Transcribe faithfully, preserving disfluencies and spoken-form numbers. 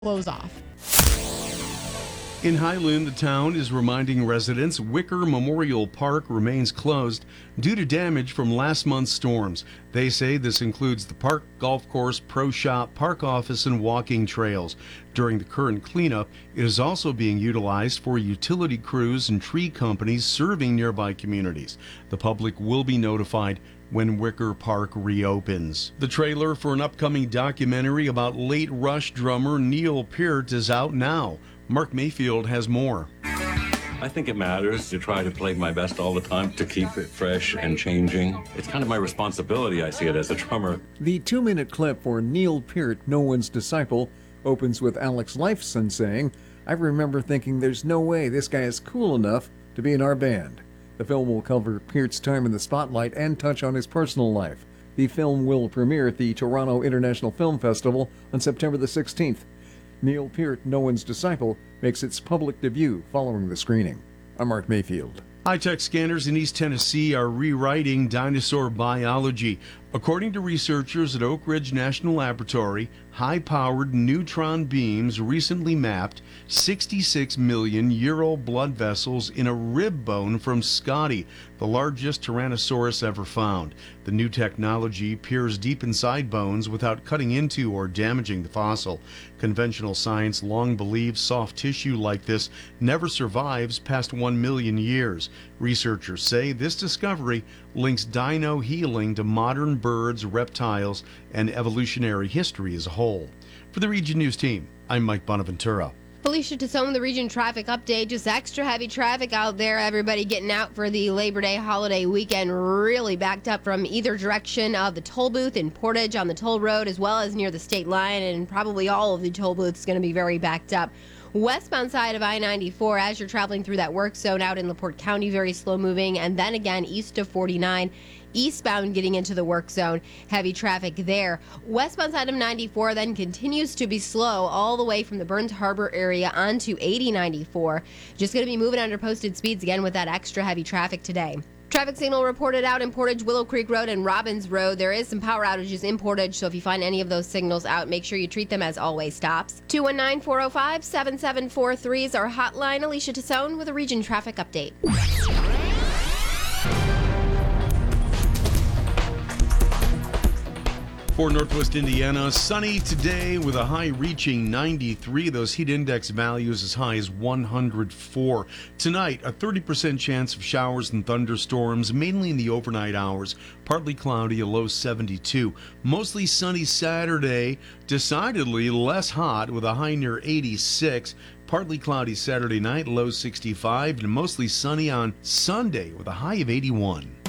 blows off. In Highland, the town is reminding residents Wicker Memorial Park remains closed due to damage from last month's storms. They say this includes the park, golf course, pro shop, park office, and walking trails. During the current cleanup, it is also being utilized for utility crews and tree companies serving nearby communities. The public will be notified when Wicker Park reopens. The trailer for an upcoming documentary about late Rush drummer Neil Peart is out now. Mark Mayfield has more. I think it matters to try to play my best all the time to keep it fresh and changing. It's kind of my responsibility, I see it as a drummer. The two-minute clip for Neil Peart, No One's Disciple, opens with Alex Lifeson saying, "I remember thinking there's no way this guy is cool enough to be in our band." The film will cover Peart's time in the spotlight and touch on his personal life. The film will premiere at the Toronto International Film Festival on September the sixteenth. Neil Peart, No One's Disciple, makes its public debut following the screening. I'm Mark Mayfield. High-tech scanners in East Tennessee are rewriting dinosaur biology. According to researchers at Oak Ridge National Laboratory, high-powered neutron beams recently mapped sixty-six million year-old blood vessels in a rib bone from Scotty, the largest Tyrannosaurus ever found. The new technology peers deep inside bones without cutting into or damaging the fossil. Conventional science long believed soft tissue like this never survives past one million years. Researchers say this discovery links dino healing to modern birds, reptiles, and evolutionary history as a whole. For the Region News team, I'm Mike Bonaventura. Felicia Tassone, the Region Traffic Update. Just extra heavy traffic out there. Everybody getting out for the Labor Day holiday weekend. Really backed up from either direction of the toll booth in Portage on the toll road, as well as near the state line, and probably all of the toll booths going to be very backed up. Westbound side of I ninety-four, as you're traveling through that work zone out in LaPorte County, very slow moving. And then again, east of forty-nine, eastbound getting into the work zone, heavy traffic there. Westbound side of ninety-four then continues to be slow all the way from the Burns Harbor area onto eighty ninety-four. Just going to be moving under posted speeds again with that extra heavy traffic today. Traffic signal reported out in Portage, Willow Creek Road, and Robbins Road. There is some power outages in Portage, so if you find any of those signals out, make sure you treat them as always stops. two one nine, four oh five, seven seven four three is our hotline. Alicia Tassone with a Region Traffic Update. For Northwest Indiana, sunny today with a high reaching ninety-three. Those heat index values as high as one hundred four. Tonight, a thirty percent chance of showers and thunderstorms, mainly in the overnight hours. Partly cloudy, a low seventy-two. Mostly sunny Saturday, decidedly less hot with a high near eighty-six. Partly cloudy Saturday night, low sixty-five. And mostly sunny on Sunday with a high of eighty-one.